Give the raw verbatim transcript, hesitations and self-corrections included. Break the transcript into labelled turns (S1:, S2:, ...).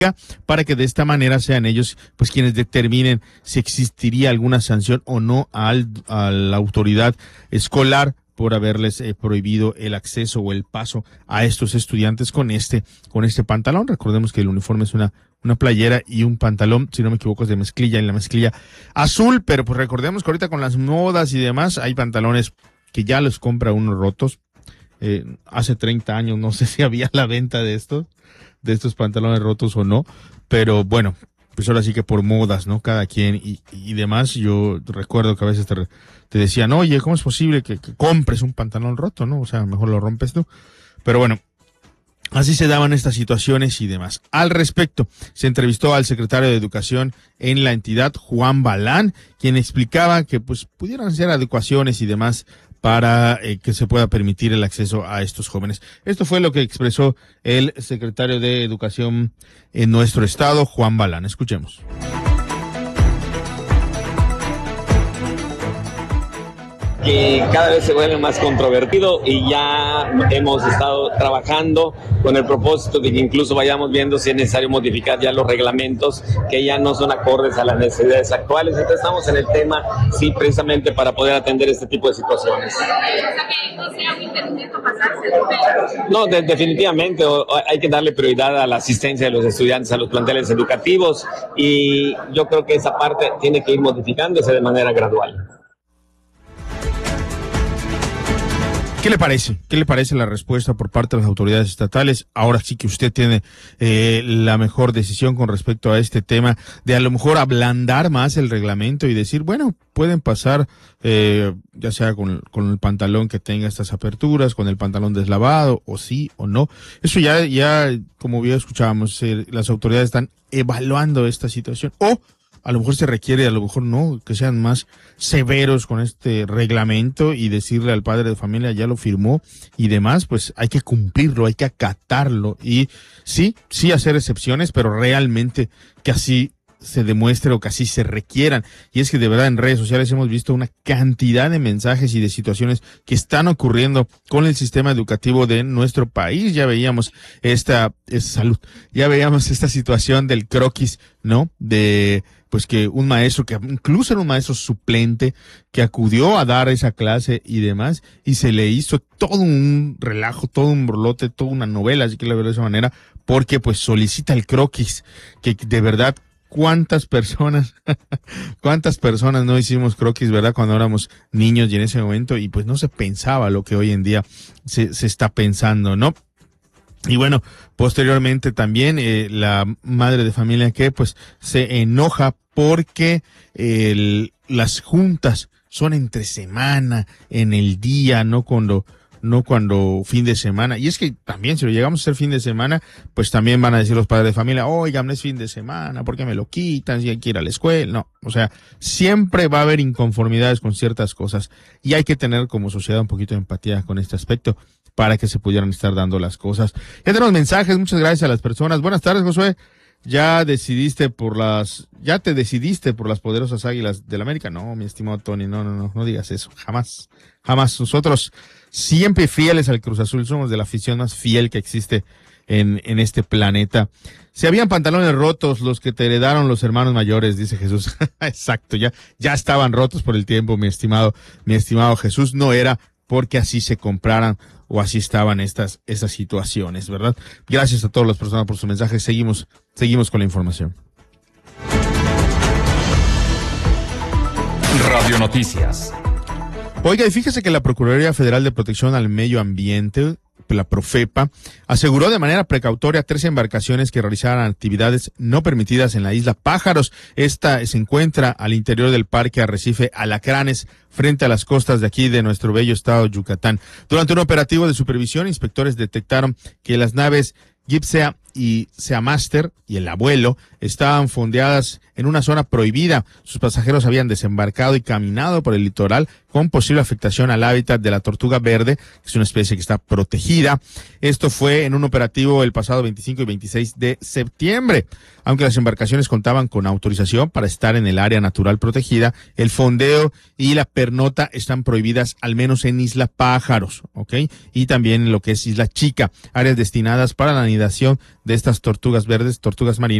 S1: para que de esta manera sean ellos pues quienes determinen si existiría alguna sanción o no al, a la autoridad escolar por haberles eh, prohibido el acceso o el paso a estos estudiantes con este con este pantalón. Recordemos que el uniforme es una una playera y un pantalón, si no me equivoco, es de mezclilla, en la mezclilla azul, pero pues recordemos que ahorita con las modas y demás hay pantalones que ya los compra uno rotos. Eh, hace treinta años no sé si había la venta de estos de estos pantalones rotos o no, pero bueno, pues ahora sí que por modas, ¿no? Cada quien y, y demás. Yo recuerdo que a veces te, te decían, oye, ¿cómo es posible que, que compres un pantalón roto, no? O sea, mejor lo rompes tú. Pero bueno, así se daban estas situaciones y demás. Al respecto, se entrevistó al secretario de Educación en la entidad, Juan Balán, quien explicaba que pues pudieran ser adecuaciones y demás para eh, que se pueda permitir el acceso a estos jóvenes. Esto fue lo que expresó el secretario de Educación en nuestro estado, Juan Balán. Escuchemos.
S2: Que cada vez se vuelve más controvertido y ya hemos estado trabajando con el propósito de que incluso vayamos viendo si es necesario modificar ya los reglamentos que ya no son acordes a las necesidades actuales. Entonces estamos en el tema, sí, precisamente para poder atender este tipo de situaciones. No, de, definitivamente o, o hay que darle prioridad a la asistencia de los estudiantes a los planteles educativos y yo creo que esa parte tiene que ir modificándose de manera gradual.
S1: ¿Qué le parece? ¿Qué le parece la respuesta por parte de las autoridades estatales? Ahora sí que usted tiene eh, la mejor decisión con respecto a este tema de a lo mejor ablandar más el reglamento y decir, bueno, pueden pasar eh, ya sea con, con el pantalón que tenga estas aperturas, con el pantalón deslavado, o sí o no. Eso ya, ya como ya escuchábamos, eh, las autoridades están evaluando esta situación. O a lo mejor se requiere, a lo mejor no, que sean más severos con este reglamento y decirle al padre de familia, ya lo firmó y demás, pues hay que cumplirlo, hay que acatarlo y sí, sí hacer excepciones, pero realmente que así se demuestre o que así se requieran. Y es que de verdad en redes sociales hemos visto una cantidad de mensajes y de situaciones que están ocurriendo con el sistema educativo de nuestro país. Ya veíamos esta, esta salud, ya veíamos esta situación del croquis, ¿no? De pues que un maestro, que incluso era un maestro suplente, que acudió a dar esa clase y demás, y se le hizo todo un relajo, todo un borlote, toda una novela, así que la verdad de esa manera, porque pues solicita el croquis, que de verdad, cuántas personas, cuántas personas no hicimos croquis, ¿verdad? Cuando éramos niños y en ese momento, y pues no se pensaba lo que hoy en día se, se está pensando, ¿no? Y bueno, posteriormente también eh, la madre de familia que pues se enoja porque el, las juntas son entre semana, en el día, no cuando, no cuando fin de semana. Y es que también si lo llegamos a hacer fin de semana, pues también van a decir los padres de familia, oigan, no es fin de semana, ¿por qué me lo quitan? Si hay que ir a la escuela. No, o sea, siempre va a haber inconformidades con ciertas cosas y hay que tener como sociedad un poquito de empatía con este aspecto para que se pudieran estar dando las cosas. Ya tenemos mensajes, muchas gracias a las personas. Buenas tardes, Josué. ¿Ya decidiste por las, ya te decidiste por las poderosas Águilas del América? No, mi estimado Tony, no, no, no, no digas eso, jamás, jamás. Nosotros siempre fieles al Cruz Azul, somos de la afición más fiel que existe en, en este planeta. Si habían pantalones rotos, los que te heredaron los hermanos mayores, dice Jesús. Exacto, ya, ya estaban rotos por el tiempo, mi estimado, mi estimado Jesús, no era porque así se compraran o así estaban estas, estas situaciones, ¿verdad? Gracias a todas las personas por sus mensajes. Seguimos, seguimos con la información.
S3: Radio Noticias.
S1: Oiga, y fíjese que la Procuraduría Federal de Protección al Medio Ambiente, la Profepa, aseguró de manera precautoria tres embarcaciones que realizaran actividades no permitidas en la isla Pájaros. Esta se encuentra al interior del Parque Arrecife Alacranes, frente a las costas de aquí de nuestro bello estado de Yucatán. Durante un operativo de supervisión, inspectores detectaron que las naves Gipsea y Seamaster y el Abuelo estaban fondeadas en una zona prohibida. Sus pasajeros habían desembarcado y caminado por el litoral con posible afectación al hábitat de la tortuga verde, que es una especie que está protegida. Esto fue en un operativo el pasado veinticinco y veintiséis de septiembre. Aunque las embarcaciones contaban con autorización para estar en el área natural protegida, el fondeo y la pernota están prohibidas al menos en Isla Pájaros, ¿ok? Y también en lo que es Isla Chica, áreas destinadas para la anidación de estas tortugas verdes, tortugas marinas.